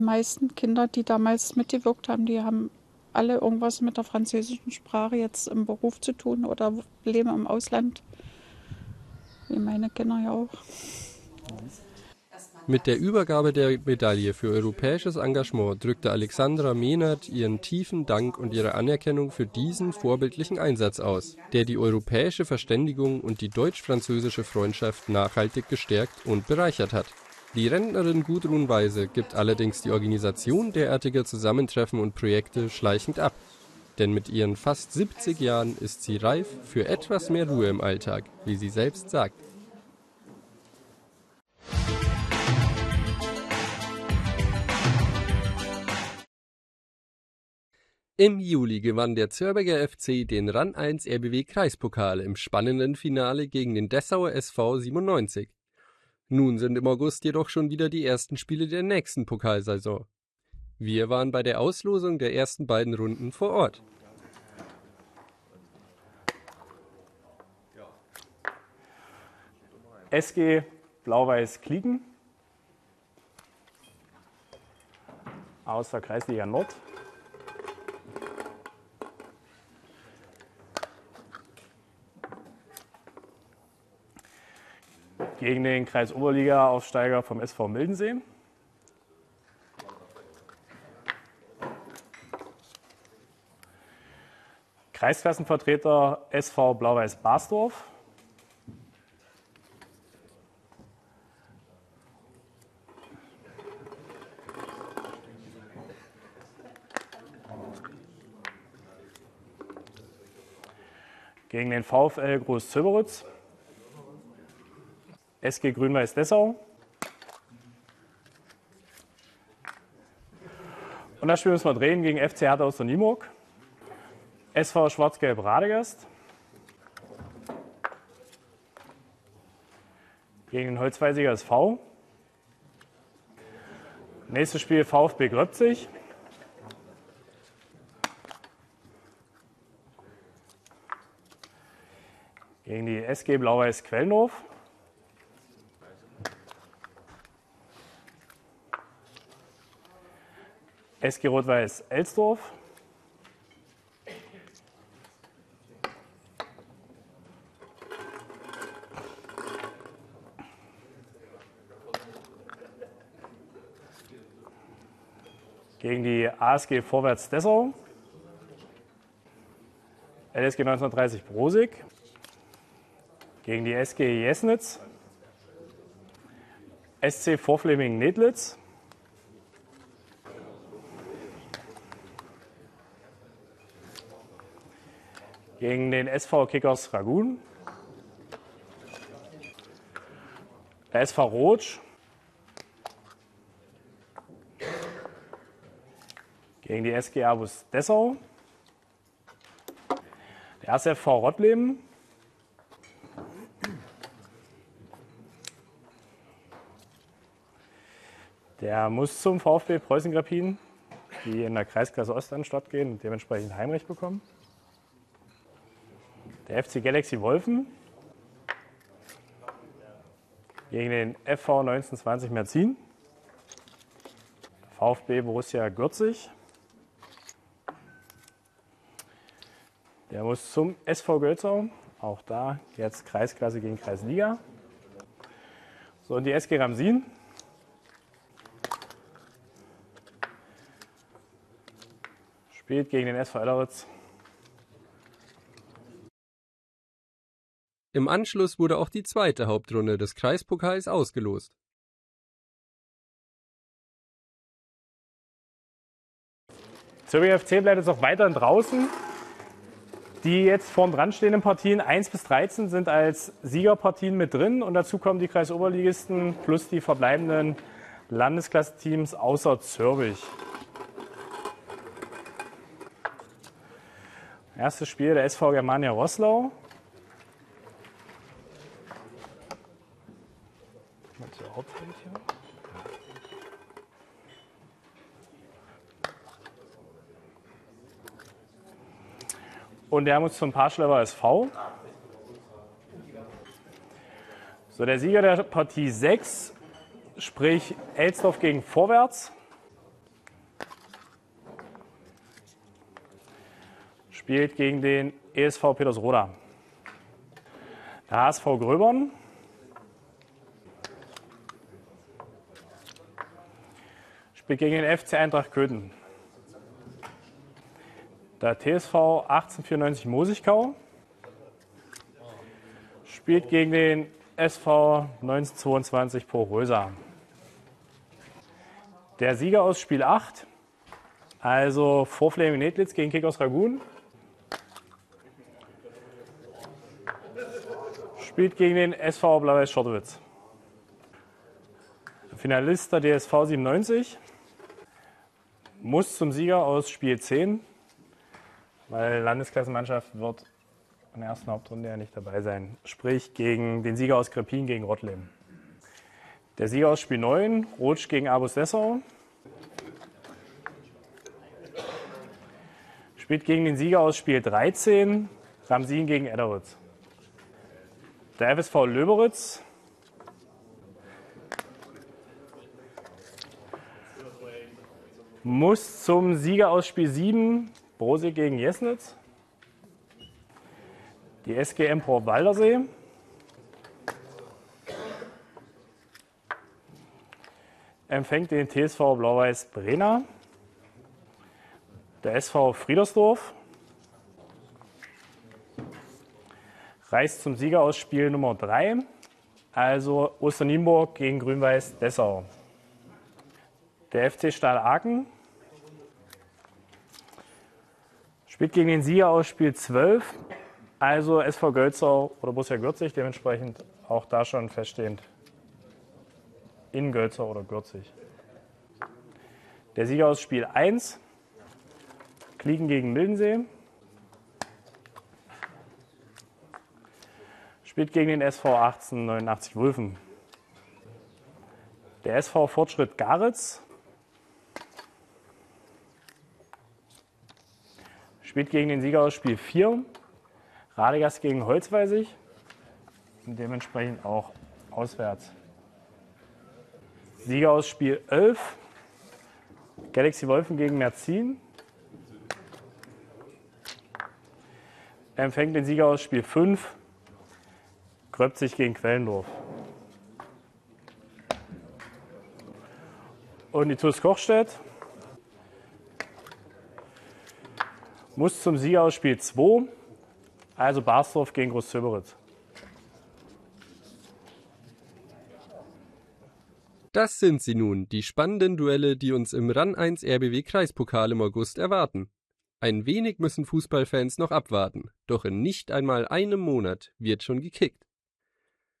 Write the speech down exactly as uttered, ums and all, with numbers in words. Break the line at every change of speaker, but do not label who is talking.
Die meisten Kinder, die damals mitgewirkt haben, die haben alle irgendwas mit der französischen Sprache jetzt im Beruf zu tun oder leben im Ausland. Wie meine Kinder ja auch.
Mit der Übergabe der Medaille für europäisches Engagement drückte Alexandra Mehnert ihren tiefen Dank und ihre Anerkennung für diesen vorbildlichen Einsatz aus, der die europäische Verständigung und die deutsch-französische Freundschaft nachhaltig gestärkt und bereichert hat. Die Rentnerin Gudrun Weise gibt allerdings die Organisation derartiger Zusammentreffen und Projekte schleichend ab. Denn mit ihren fast siebzig Jahren ist sie reif für etwas mehr Ruhe im Alltag, wie sie selbst sagt. Im Juli gewann der Zörberger F C den Rang eins R B W Kreispokal im spannenden Finale gegen den Dessauer S V siebenundneunzig. Nun sind im August jedoch schon wieder die ersten Spiele der nächsten Pokalsaison. Wir waren bei der Auslosung der ersten beiden Runden vor Ort.
S G Blau-Weiß Klieken aus der Kreisliga Nord. Gegen den Kreis-Oberliga-Aufsteiger vom S V Mildensee. Kreisklassenvertreter S V Blau-Weiß Basdorf. Gegen den VfL Groß-Zöberitz. S G Grün-Weiß Dessau. Und das Spiel müssen wir drehen gegen F C Hertha aus der Nienburg. S V Schwarz-Gelb Radegast. Gegen den Holzweisiger S V. Nächstes Spiel VfB Gröbzig. Gegen die S G Blau-Weiß Quellendorf. S G Rot-Weiß Elsdorf. Gegen die A S G Vorwärts Dessau. L S G neunzehnhundertdreißig Brosig. Gegen die S G Jesnitz. S C Vorfleming-Nedlitz. Gegen den S V Kickers Ragun. Der S V Rotsch. Gegen die S G Abus Dessau. Der S F V Rottleben. Der muss zum VfB Preußen-Grappin, die in der Kreisklasse Ost an den Start gehen und dementsprechend Heimrecht bekommen. Der F C Galaxy Wolfen gegen den F V neunzehnhundertzwanzig Merzin. VfB Borussia Gürzig. Der muss zum S V Gölzau. Auch da jetzt Kreisklasse gegen Kreisliga. So, und die S G Ramsin. Spielt gegen den S V Elleritz.
Im Anschluss wurde auch die zweite Hauptrunde des Kreispokals ausgelost.
Zürich F C bleibt jetzt auch weiterhin draußen. Die jetzt vorn dran stehenden Partien eins bis dreizehn sind als Siegerpartien mit drin. Und dazu kommen die Kreisoberligisten plus die verbleibenden Landesklassenteams außer Zürich. Erstes Spiel der S V Germania Roßlau. Und der muss zum Parschlever S V. So, der Sieger der Partie sechs, sprich Elsdorf gegen Vorwärts. spielt gegen den E S V Petersroda. Der H S V Gröbern spielt gegen den F C Eintracht Köthen. Der T S V achtzehnhundertvierundneunzig Mosigkau spielt gegen den S V neunzehnhundertzweiundzwanzig Porösa. Der Sieger aus Spiel acht, also Vorflaming Nedlitz gegen Kickers Ragun, spielt gegen den S V Blau-Weiß Schottowitz. Finalist der D S V siebenundneunzig muss zum Sieger aus Spiel zehn, weil Landesklassenmannschaft wird in der ersten Hauptrunde ja nicht dabei sein. Sprich gegen den Sieger aus Krepin gegen Rottleben. Der Sieger aus Spiel neun, Rotsch gegen Abus Dessau, spielt gegen den Sieger aus Spiel dreizehn, Ramsin gegen Edderitz. Der F S V Löberitz muss zum Sieger aus Spiel sieben, Brosig gegen Jesnitz. Die S G M Pro Waldersee empfängt den T S V Blau-Weiß Brena. Der S V Friedersdorf reist zum Sieger aus Spiel Nummer drei, also Osternienburg gegen Grün-Weiß Dessau. Der F C Stahl Aachen spielt gegen den Sieger aus Spiel zwölf, also S V Gölzau oder Borussia Gürzig, dementsprechend auch da schon feststehend in Gölzau oder Gürzig. Der Sieger aus Spiel eins, Kliegen gegen Mildensee, spielt gegen den S V achtzehnhundertneunundachtzig Wulfen. Der S V Fortschritt Garitz spielt gegen den Sieger aus Spiel vier, Radegast gegen Holzweisig und dementsprechend auch auswärts. Sieger aus Spiel elf, Galaxy Wolfen gegen Merzin, empfängt den Sieger aus Spiel fünf, Gröbzig gegen Quellendorf. Und die T U S Kochstedt muss zum Sieger aus Spiel zwei, also Barsdorf gegen Großzöberitz.
Das sind sie nun, die spannenden Duelle, die uns im RAN eins R B W Kreispokal im August erwarten. Ein wenig müssen Fußballfans noch abwarten, doch in nicht einmal einem Monat wird schon gekickt.